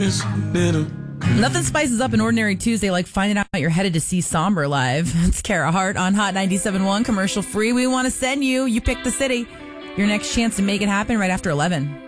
Nothing spices up an ordinary Tuesday like finding out you're headed to see Somber live. It's Kara Hart on Hot 97.1, commercial free. We want to send you. You pick the city. Your next chance to make it happen right after 11.